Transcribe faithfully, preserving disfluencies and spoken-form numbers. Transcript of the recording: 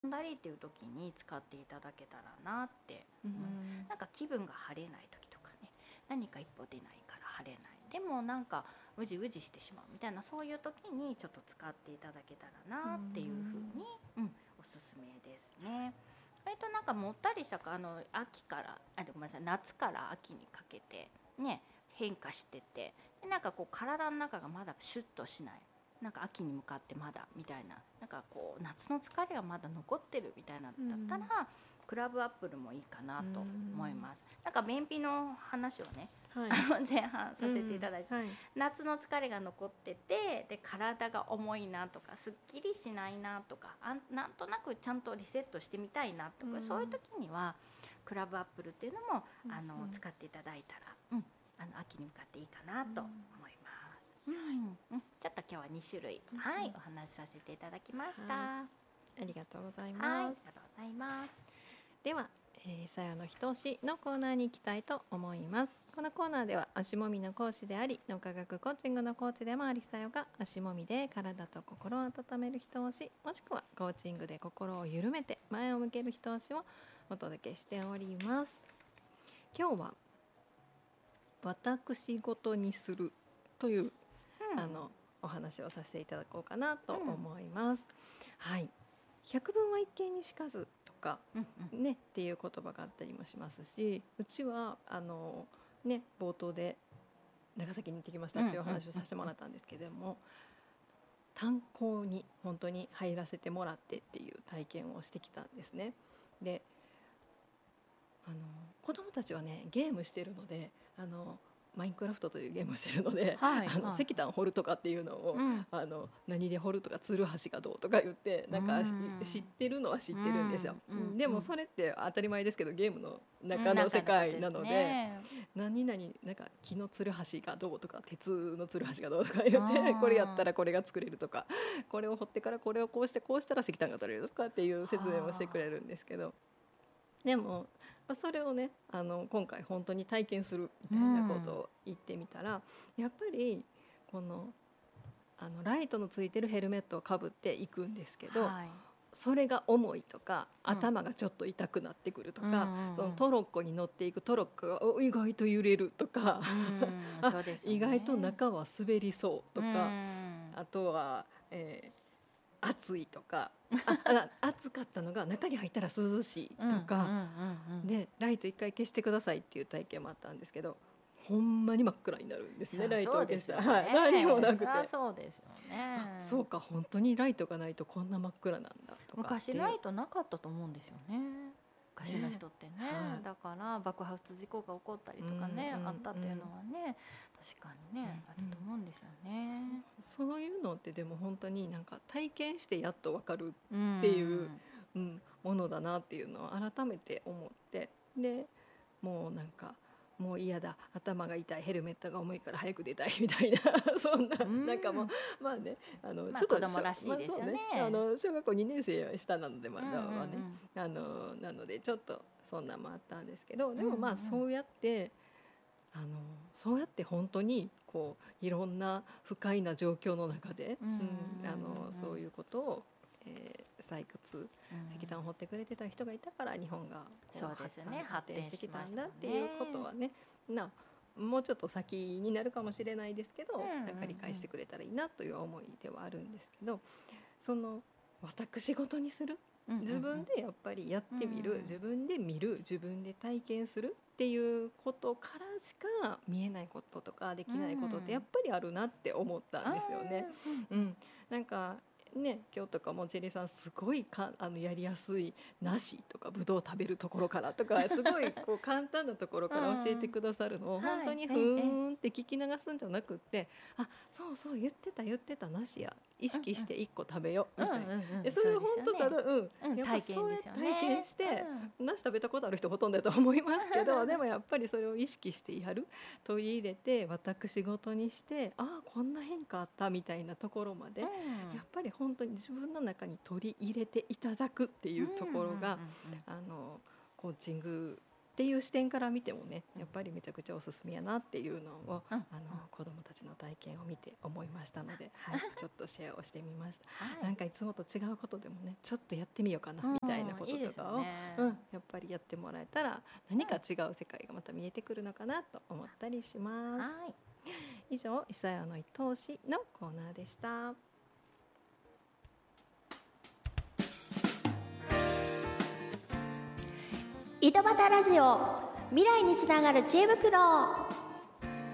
んだりっていう時に使っていただけたらなって、 ううんん、なんか気分が晴れない時とかね、何か一歩出ないから晴れない、でもなんかうじうじしてしまうみたいな、そういう時にちょっと使っていただけたらなっていうふうに、うん、おすすめですね。割となんかもったりしたか、あの秋からあごめんなさい夏から秋にかけてね変化してて、でなんかこう体の中がまだシュッとしない、なんか秋に向かってまだみたいな、なんかこう夏の疲れがまだ残ってるみたいなだったら、クラブアップルもいいかなと思います。なんか便秘の話をね、はい、前半させていただいて、はい、夏の疲れが残ってて、で体が重いなとかすっきりしないなとか、あなんとなくちゃんとリセットしてみたいなとか、うん、そういう時にはクラブアップルっていうのも、うん、あの使っていただいたら、うん、あの秋に向かっていいかなと思います、うんうん、ちょっと今日はに種類、うん、はい、お話しさせていただきました、 はい、ありがとうございます、 はい、ありがとうございます。 では、えー、さよのひと押しのコーナーに行きたいと思います。このコーナーでは足もみの講師であり脳科学コーチングのコーチでもありさよが、足もみで体と心を温めるひと押し、もしくはコーチングで心を緩めて前を向けるひと押しをお届けしております。今日は私事にするという、うん、あのお話をさせていただこうかなと思います、うん、はい、百聞は一見にしかずとか、うんうんね、っていう言葉があったりもしますし、うちはあの、ね、冒頭で長崎に行ってきましたというお話をさせてもらったんですけれども、炭鉱に本当に入らせてもらってっていう体験をしてきたんですね。で、あの子どもたちはねゲームしてるので、あのマインクラフトというゲームをしてるので、はい、あの、はい、石炭掘るとかっていうのを、うん、あの何で掘るとかツルハシがどうとか言ってなんか、うん、知ってるのは知ってるんですよ、うん、でもそれって当たり前ですけどゲームの中の世界なので、うん、ね、何々なんか木のツルハシがどうとか鉄のツルハシがどうとか言ってこれやったらこれが作れるとか、これを掘ってからこれをこうしてこうしたら石炭が取れるとかっていう説明をしてくれるんですけど、でもそれをねあの今回本当に体験するみたいなことを言ってみたら、うん、やっぱりこのあのライトのついてるヘルメットをかぶっていくんですけど、はい、それが重いとか頭がちょっと痛くなってくるとか、うん、そのトロッコに乗っていくトロッコが意外と揺れるとか、うんあ、そうですよね、意外と中は滑りそうとか、うん、あとは、えー暑いとかあ暑かったのが中に入ったら涼しいとか、うんうんうんうん、でライト一回消してくださいっていう体験もあったんですけど、ほんまに真っ暗になるんですね、ライトを消したら、ね、はい、何もなくて、 そうですよね、 あ、そうか本当にライトがないとこんな真っ暗なんだとか。 昔ライトなかったと思うんですよね、昔の人ってね、はい、だから爆発事故が起こったりとかね、うんうんうん、あったっていうのはね確かにね、うんうん、あると思うんですよね。 そういうのってでも本当になんか体験してやっと分かるっていう、うんうん、ものだなっていうのを改めて思って、でもうなんかもう嫌だ、頭が痛い、ヘルメットが重いから早く出たいみたいなそんな、うん、なんかもうまあね、あの、まあ、ちょっと子供らしいですよね、 まあ、そうね、あの小学校にねん生は下なのでまだはね、うんうんうん、あのなのでちょっとそんなもあったんですけど、でもまあそうやって、あのそうやって本当にこういろんな不快な状況の中で、うんうん、あのそういうことを、えー、採掘、石炭を掘ってくれてた人がいたから日本がこうそうですね、 発展してきたんだっていうことはね、なもうちょっと先になるかもしれないですけど、うんうんうん、なんか理解してくれたらいいなという思いではあるんですけど、その私事にする、自分でやっぱりやってみる、うんうん、自分で見る、自分で体験するっていうことからしか見えないこととかできないことってやっぱりあるなって思ったんですよね、うんうん、なんかね、今日とかもジェリーさんすごいかあのやりやすい梨とかぶどう食べるところからとかすごいこう簡単なところから教えてくださるのを本当にふーんって聞き流すんじゃなくって、あ、そうそう言ってた言ってた梨や意識していっこ食べようみたいな、うんうんうん、それを本当ただ、うんうん、やっぱそうやって体験して、うん、梨食べたことある人ほとんどだと思いますけどでもやっぱりそれを意識してやる、取り入れて私事にして、ああこんな変化あったみたいなところまで、うん、やっぱり本当に自分の中に取り入れていただくっていうところが、あのコーチングっっていう視点から見てもね、やっぱりめちゃくちゃおすすめやなっていうのを、 うん、 あの子どもたちの体験を見て思いましたので、はい、ちょっとシェアをしてみました。はい、なんかいつもと違うことでもね、ちょっとやってみようかなみたいなこととかを、うん、いいね、うん、やっぱりやってもらえたら何か違う世界がまた見えてくるのかなと思ったりします。はい、以上、伊佐屋の一等しのコーナーでした。 井戸端ラジオ、未来につながる知恵袋。